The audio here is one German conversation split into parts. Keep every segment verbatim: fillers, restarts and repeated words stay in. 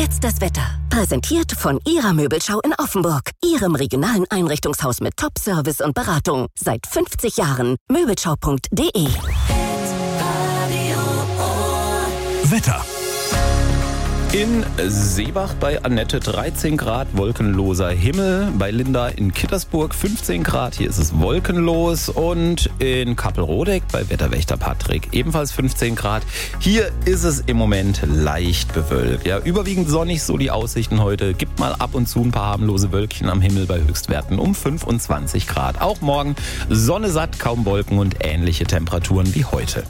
jetzt das Wetter. Präsentiert von Ihrer Möbelschau in Offenburg. Ihrem regionalen Einrichtungshaus mit Top-Service und Beratung. Seit fünfzig Jahren. Möbelschau punkt de. Wetter. In Seebach bei Annette dreizehn Grad, wolkenloser Himmel. Bei Linda in Kittersburg fünfzehn Grad, hier ist es wolkenlos. Und in Kappelrodeck bei Wetterwächter Patrick ebenfalls fünfzehn Grad. Hier ist es im Moment leicht bewölkt. Ja, überwiegend sonnig, so die Aussichten heute. Gibt mal ab und zu ein paar harmlose Wölkchen am Himmel bei Höchstwerten um fünfundzwanzig Grad. Auch morgen Sonne satt, kaum Wolken und ähnliche Temperaturen wie heute.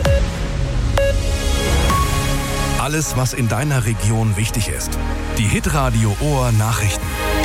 Alles, was in deiner Region wichtig ist. Die Hitradio Ohr Nachrichten.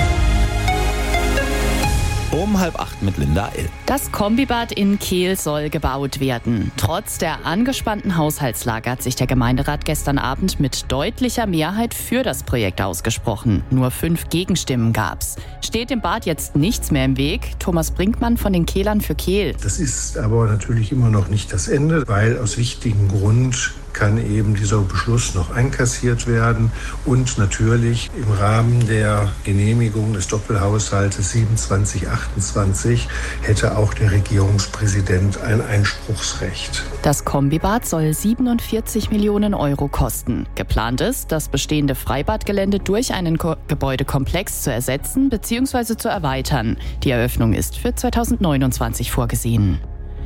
Um halb acht mit Linda L. Das Kombibad in Kehl soll gebaut werden. Trotz der angespannten Haushaltslage hat sich der Gemeinderat gestern Abend mit deutlicher Mehrheit für das Projekt ausgesprochen. Nur fünf Gegenstimmen gab's. Steht dem Bad jetzt nichts mehr im Weg? Thomas Brinkmann von den Kehlern für Kehl. Das ist aber natürlich immer noch nicht das Ende, weil aus wichtigem Grund kann eben dieser Beschluss noch einkassiert werden und natürlich im Rahmen der Genehmigung des Doppelhaushaltes siebenundzwanzig achtundzwanzig hätte auch der Regierungspräsident ein Einspruchsrecht. Das Kombibad soll siebenundvierzig Millionen Euro kosten. Geplant ist, das bestehende Freibadgelände durch einen Ko- Gebäudekomplex zu ersetzen bzw. zu erweitern. Die Eröffnung ist für zweitausendneunundzwanzig vorgesehen.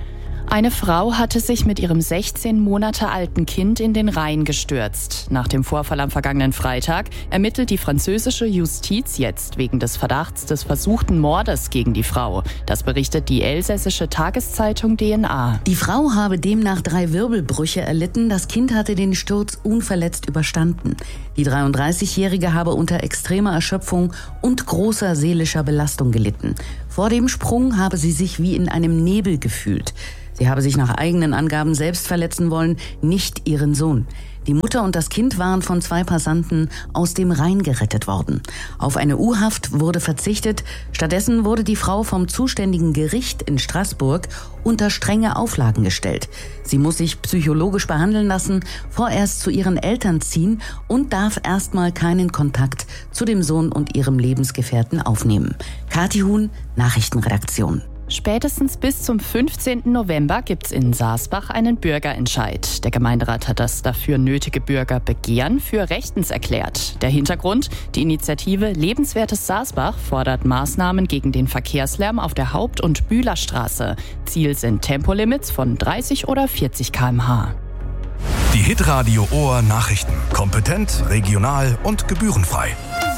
Eine Frau hatte sich mit ihrem sechzehn Monate alten Kind in den Rhein gestürzt. Nach dem Vorfall am vergangenen Freitag ermittelt die französische Justiz jetzt wegen des Verdachts des versuchten Mordes gegen die Frau. Das berichtet die elsässische Tageszeitung D N A. Die Frau habe demnach drei Wirbelbrüche erlitten. Das Kind hatte den Sturz unverletzt überstanden. Die dreiunddreißigjährige habe unter extremer Erschöpfung und großer seelischer Belastung gelitten. Vor dem Sprung habe sie sich wie in einem Nebel gefühlt. Sie habe sich nach eigenen Angaben selbst verletzen wollen, nicht ihren Sohn. Die Mutter und das Kind waren von zwei Passanten aus dem Rhein gerettet worden. Auf eine U-Haft wurde verzichtet. Stattdessen wurde die Frau vom zuständigen Gericht in Straßburg unter strenge Auflagen gestellt. Sie muss sich psychologisch behandeln lassen, vorerst zu ihren Eltern ziehen und darf erstmal keinen Kontakt zu dem Sohn und ihrem Lebensgefährten aufnehmen. Kathi Huhn, Nachrichtenredaktion. Spätestens bis zum fünfzehnten November gibt's in Saasbach einen Bürgerentscheid. Der Gemeinderat hat das dafür nötige Bürgerbegehren für rechtens erklärt. Der Hintergrund: Die Initiative Lebenswertes Saasbach fordert Maßnahmen gegen den Verkehrslärm auf der Haupt- und Bühlerstraße. Ziel sind Tempolimits von dreißig oder vierzig Kilometer pro Stunde. Die Hitradio Ohr Nachrichten. Kompetent, regional und gebührenfrei.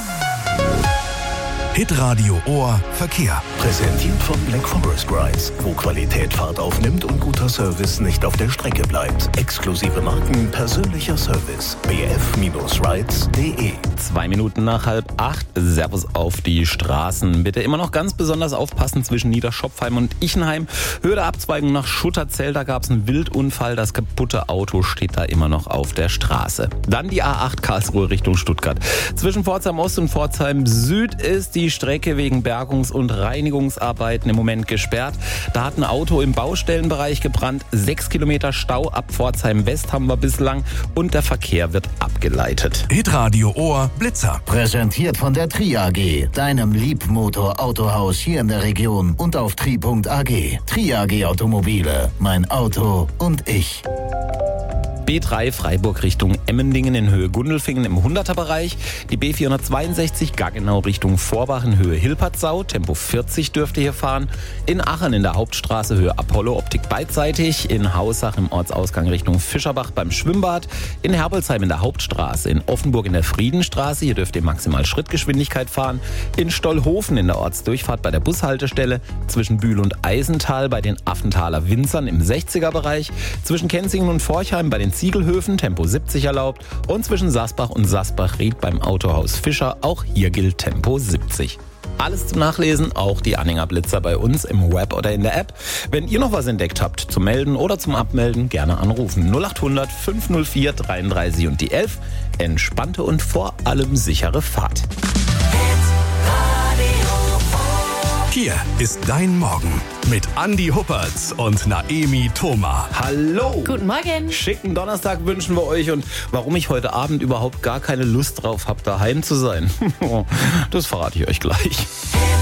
Hitradio Ohr Verkehr. Präsentiert von Black Forest Rides, wo Qualität Fahrt aufnimmt und guter Service nicht auf der Strecke bleibt. Exklusive Marken, persönlicher Service. b f rides punkt de. Zwei Minuten nach halb acht. Servus auf die Straßen. Bitte immer noch ganz besonders aufpassen zwischen Niederschopfheim und Ichenheim. Höhe der Abzweigung nach Schutterzell, da gab es einen Wildunfall. Das kaputte Auto steht da immer noch auf der Straße. Dann die A acht Karlsruhe Richtung Stuttgart. Zwischen Pforzheim Ost und Pforzheim Süd ist die Strecke wegen Bergungs- und Reinigungsarbeiten im Moment gesperrt. Da hat ein Auto im Baustellenbereich gebrannt. Sechs Kilometer Stau ab Pforzheim West haben wir bislang und der Verkehr wird abgeleitet. Hitradio Ohr Blitzer. Präsentiert von der Tri A G, deinem Liebmotor-Autohaus hier in der Region und auf tri punkt a g. Tri A G Automobile, mein Auto und ich. B drei Freiburg Richtung Emmendingen in Höhe Gundelfingen im hunderter-Bereich. Die B vierhundertzweiundsechzig Gaggenau Richtung Vorbach in Höhe Hilpertsau. Tempo vierzig dürfte hier fahren. In Aachen in der Hauptstraße Höhe Apollo Optik beidseitig. In Hausach im Ortsausgang Richtung Fischerbach beim Schwimmbad. In Herbelsheim in der Hauptstraße. In Offenburg in der Friedenstraße. Hier dürft ihr maximal Schrittgeschwindigkeit fahren. In Stollhofen in der Ortsdurchfahrt bei der Bushaltestelle. Zwischen Bühl und Eisental bei den Affenthaler Winzern im sechziger-Bereich. Zwischen Kenzingen und Forchheim bei den Ziegelhöfen, Tempo siebzig erlaubt. Und zwischen Sassbach und Sassbach-Ried beim Autohaus Fischer, auch hier gilt Tempo siebzig. Alles zum Nachlesen, auch die Anhänger Blitzer bei uns im Web oder in der App. Wenn ihr noch was entdeckt habt, zum Melden oder zum Abmelden, gerne anrufen. null acht hundert fünf null vier dreiunddreißig und die elf. Entspannte und vor allem sichere Fahrt. Hier ist dein Morgen mit Andi Huppertz und Naemi Thoma. Hallo! Guten Morgen. Schicken Donnerstag wünschen wir euch und warum ich heute Abend überhaupt gar keine Lust drauf habe, daheim zu sein, das verrate ich euch gleich.